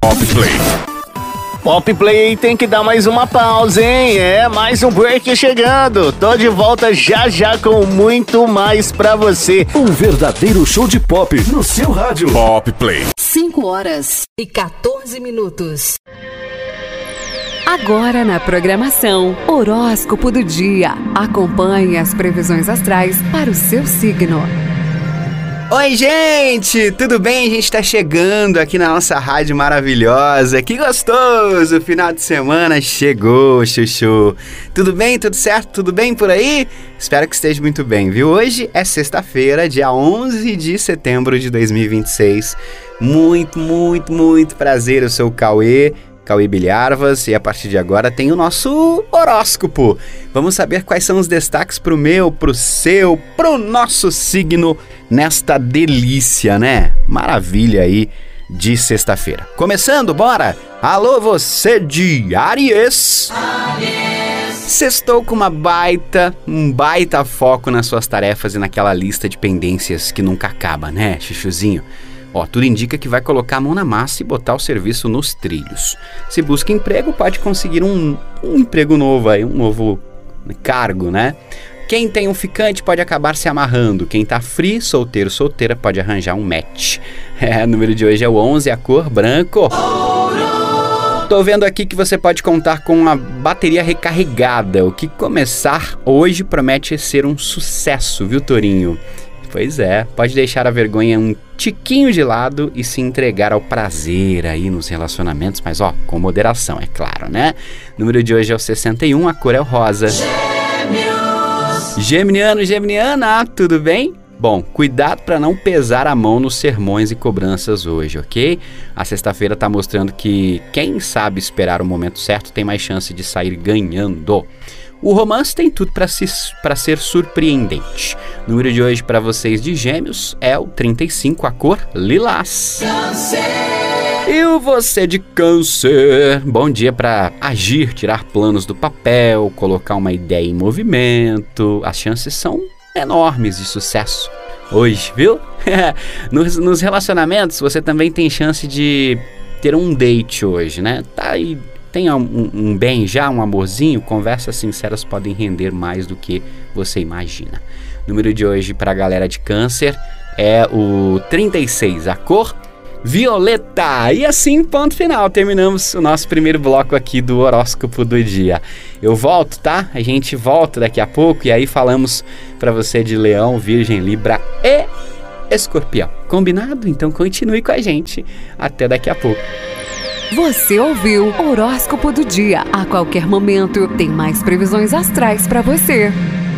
Pop Play. Pop Play tem que dar mais uma pausa, hein? Mais um break chegando. Tô de volta já com muito mais pra você. Um verdadeiro show de pop no seu rádio. Pop Play. 5h14. Agora na programação, horóscopo do dia. Acompanhe as previsões astrais para o seu signo. Oi, gente! Tudo bem? A gente tá chegando aqui na nossa rádio maravilhosa. Que gostoso! O final de semana chegou, chuchu. Tudo bem? Tudo certo? Tudo bem por aí? Espero que esteja muito bem, viu? Hoje é sexta-feira, dia 11 de setembro de 2026. Muito prazer. Eu sou o Cauê Bilharvas, e a partir de agora tem o nosso horóscopo. Vamos saber quais são os destaques pro meu, pro seu, pro nosso signo nesta delícia, né? Maravilha aí de sexta-feira. Começando, bora! Alô, você de Áries! Sextou com um baita foco nas suas tarefas e naquela lista de pendências que nunca acaba, né, chuchuzinho? Tudo indica que vai colocar a mão na massa e botar o serviço nos trilhos. Se busca emprego, pode conseguir um emprego novo aí, um novo cargo, né? Quem tem um ficante pode acabar se amarrando. Quem tá free, solteira, pode arranjar um match. O número de hoje é o 11, a cor branco. Tô vendo aqui que você pode contar com uma bateria recarregada. O que começar hoje promete ser um sucesso, viu, Tourinho? Pois é, pode deixar a vergonha um tiquinho de lado e se entregar ao prazer aí nos relacionamentos, mas com moderação, é claro, né? O número de hoje é o 61, a cor é o rosa. Geminiana, tudo bem? Bom, cuidado para não pesar a mão nos sermões e cobranças hoje, ok? A sexta-feira tá mostrando que quem sabe esperar o momento certo tem mais chance de sair ganhando. O romance tem tudo para ser surpreendente. O número de hoje para vocês de Gêmeos é o 35, a cor lilás. E você de Câncer? Bom dia para agir, tirar planos do papel, colocar uma ideia em movimento. As chances são enormes de sucesso hoje, viu? Nos relacionamentos você também tem chance de ter um date hoje, né? Tá aí. Tenha um bem já, um amorzinho, conversas sinceras podem render mais do que você imagina. O número de hoje para a galera de Câncer é o 36, a cor violeta. E assim, ponto final, terminamos o nosso primeiro bloco aqui do horóscopo do dia. Eu volto, tá? A gente volta daqui a pouco e aí falamos para você de Leão, Virgem, Libra e Escorpião. Combinado? Então continue com a gente. Até daqui a pouco. Você ouviu o horóscopo do dia. A qualquer momento tem mais previsões astrais para você.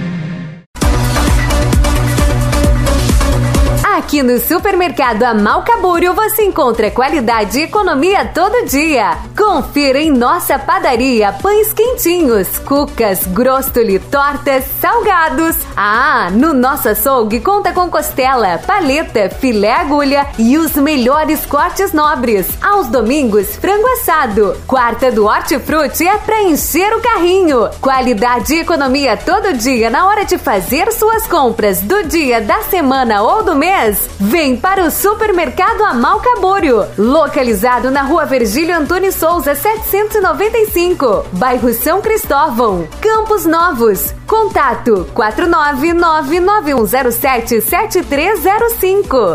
Aqui no Supermercado Amalca Búrio você encontra qualidade e economia todo dia. Confira em nossa padaria pães quentinhos, cucas, grostoli, tortas, salgados. No nosso açougue conta com costela, paleta, filé agulha e os melhores cortes nobres. Aos domingos, frango assado. Quarta do Hortifruti é pra encher o carrinho. Qualidade e economia todo dia na hora de fazer suas compras do dia, da semana ou do mês. Vem para o Supermercado Amalca Búrio, localizado na Rua Virgílio Antônio Souza, 795, bairro São Cristóvão, Campos Novos. Contato 499-9107-7305.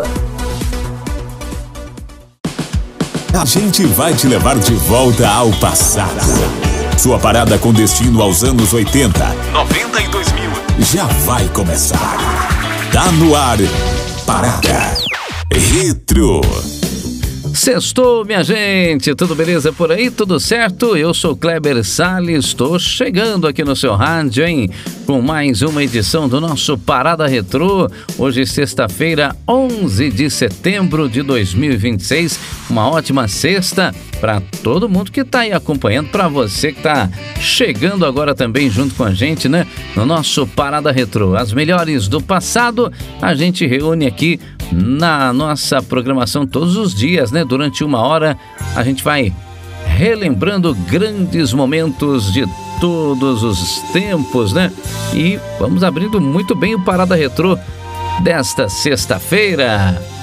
A gente vai te levar de volta ao passado. Sua parada com destino aos anos 80, 90 e 2000 já vai começar. Tá no ar. Parada Retro. Sextou, minha gente, tudo beleza por aí? Tudo certo? Eu sou Kleber Salles, estou chegando aqui no seu rádio, hein? Com mais uma edição do nosso Parada Retrô. Hoje, sexta-feira, 11 de setembro de 2026. Uma ótima sexta para todo mundo que está aí acompanhando, para você que está chegando agora também junto com a gente, né? No nosso Parada Retrô. As melhores do passado, a gente reúne aqui na nossa programação todos os dias, né? Durante uma hora a gente vai relembrando grandes momentos de todos os tempos, né? E vamos abrindo muito bem o Parada Retrô desta sexta-feira.